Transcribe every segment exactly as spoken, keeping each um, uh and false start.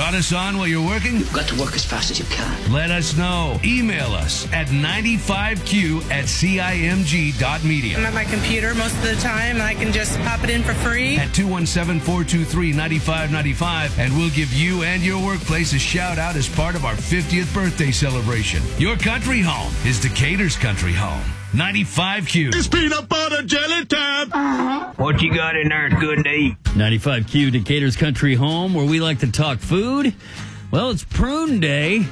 Got us on while you're working? You've got to work as fast as you can. Let us know. Email us at ninety-five Q at C I M G dot media. I'm at my computer most of the time, and I can just pop it in for free. At two one seven, four two three, nine five nine five, and we'll give you and your workplace a shout out as part of our fiftieth birthday celebration. Your country home is Decatur's country home. ninety-five Q. It's peanut butter jelly time. Uh-huh. What you got in there is good to eat. ninety-five Q, Decatur's country home, where we like to talk food. Well, it's prune day.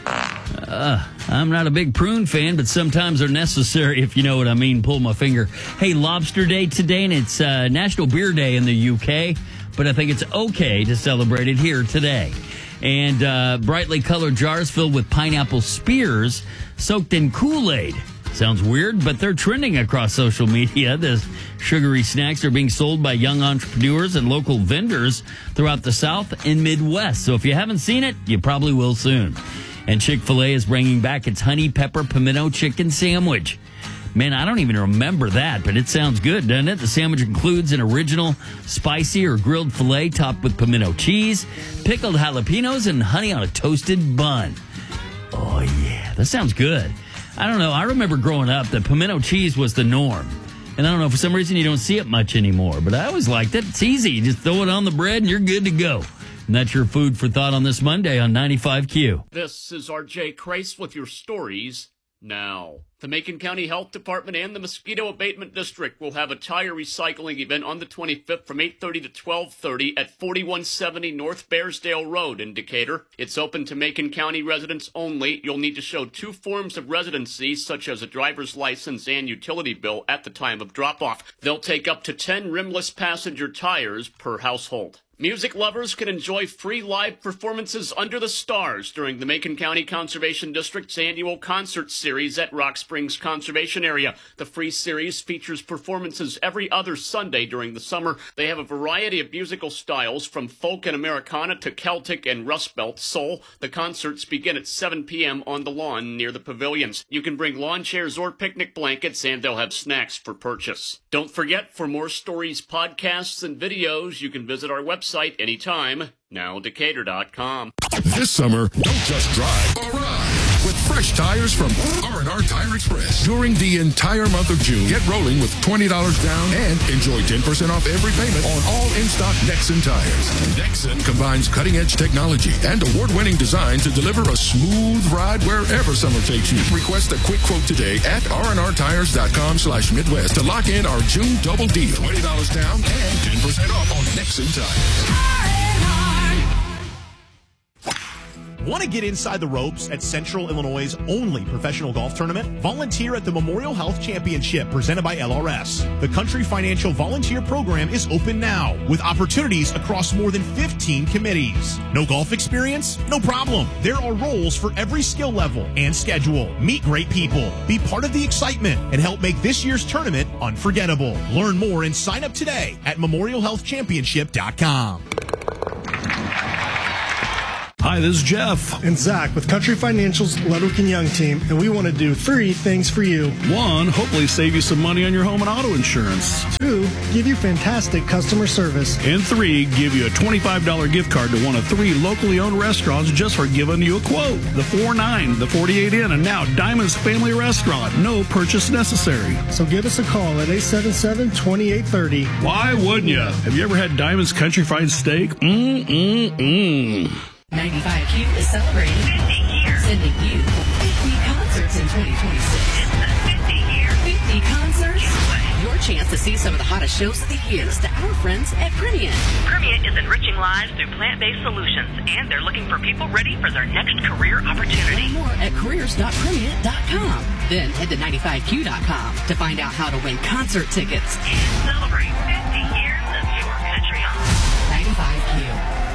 Uh, I'm not a big prune fan, but sometimes they're necessary, if you know what I mean. Pull my finger. Hey, lobster day today, and it's uh, National Beer Day in the U K, but I think it's okay to celebrate it here today. And uh, brightly colored jars filled with pineapple spears soaked in Kool-Aid. Sounds weird, but they're trending across social media. The sugary snacks are being sold by young entrepreneurs and local vendors throughout the South and Midwest. So if you haven't seen it, you probably will soon. And Chick-fil-A is bringing back its honey pepper pimento chicken sandwich. Man, I don't even remember that, but it sounds good, doesn't it? The sandwich includes an original spicy or grilled filet topped with pimento cheese, pickled jalapenos, and honey on a toasted bun. Oh, yeah, that sounds good. I don't know. I remember growing up that pimento cheese was the norm. And I don't know, for some reason you don't see it much anymore. But I always liked it. It's easy. You just throw it on the bread and you're good to go. And that's your food for thought on this Monday on ninety-five Q. This is R J Kreis with your stories now. The Macon County Health Department and the Mosquito Abatement District will have a tire recycling event on the twenty-fifth from eight thirty to twelve thirty at forty-one seventy North Bearsdale Road in Decatur. It's open to Macon County residents only. You'll need to show two forms of residency, such as a driver's license and utility bill, at the time of drop-off. They'll take up to ten rimless passenger tires per household. Music lovers can enjoy free live performances under the stars during the Macon County Conservation District's annual concert series at Rock Springs Conservation Area. The free series features performances every other Sunday during the summer. They have a variety of musical styles, from folk and Americana to Celtic and Rust Belt soul. The concerts begin at seven p.m. on the lawn near the pavilions. You can bring lawn chairs or picnic blankets, and they'll have snacks for purchase. Don't forget, for more stories, podcasts, and videos, you can visit our website anytime, now decatur dot com. This summer, don't just drive, arrive with fresh tires from R and R Tire Express. During the entire month of June, get rolling with twenty dollars down and enjoy ten percent off every payment on all in-stock Nexen tires. Nexen combines cutting-edge technology and award-winning design to deliver a smooth ride wherever summer takes you. Request a quick quote today at R and R tires dot com slash Midwest to lock in our June double deal. twenty dollars down and ten percent off on Nexen tires. Want to get inside the ropes at Central Illinois' only professional golf tournament? Volunteer at the Memorial Health Championship presented by L R S. The Country Financial Volunteer Program is open now with opportunities across more than fifteen committees. No golf experience? No problem. There are roles for every skill level and schedule. Meet great people. Be part of the excitement and help make this year's tournament unforgettable. Learn more and sign up today at memorial health championship dot com. Hi, this is Jeff. And Zach with Country Financial's Ledwick and Young team, and we want to do three things for you. One, hopefully save you some money on your home and auto insurance. Two, give you fantastic customer service. And three, give you a twenty-five dollars gift card to one of three locally owned restaurants just for giving you a quote. The four nine, the forty-eight Inn, and now Diamond's Family Restaurant. No purchase necessary. So give us a call at eight seven seven, two eight three zero. Why wouldn't you? Have you ever had Diamond's Country Fried Steak? Mmm-mm-mm. ninety-five Q is celebrating fifty years, sending you fifty concerts in twenty twenty-six. It's the fifty year, fifty concerts. Your chance to see some of the hottest shows of the year to our friends at Primient. Primient is enriching lives through plant-based solutions, and they're looking for people ready for their next career opportunity. Learn more at careers dot primient dot com. Then head to ninety-five Q dot com to find out how to win concert tickets and celebrate fifty years of your country on ninety-five Q.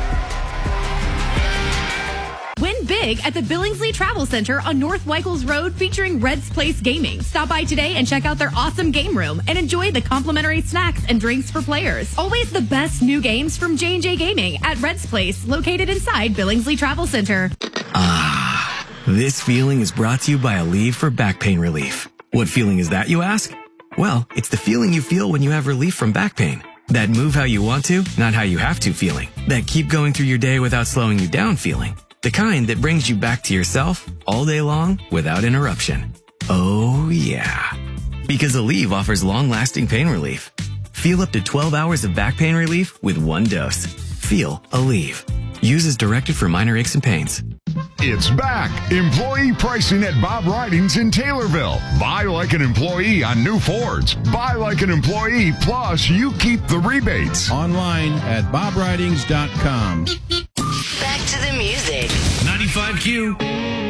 Win big at the Billingsley Travel Center on North Weichels Road, featuring Red's Place Gaming. Stop by today and check out their awesome game room and enjoy the complimentary snacks and drinks for players. Always the best new games from J and J Gaming at Red's Place, located inside Billingsley Travel Center. Ah, this feeling is brought to you by Aleve for back pain relief. What feeling is that, you ask? Well, it's the feeling you feel when you have relief from back pain. That move how you want to, not how you have to feeling. That keep going through your day without slowing you down feeling. The kind that brings you back to yourself all day long without interruption. Oh yeah. Because Aleve offers long-lasting pain relief. Feel up to twelve hours of back pain relief with one dose. Feel Aleve. Use as directed for minor aches and pains. It's back. Employee pricing at Bob Ridings in Taylorville. Buy like an employee on new Fords. Buy like an employee, plus you keep the rebates. Online at bob ridings dot com. Back to the music. ninety-five Q.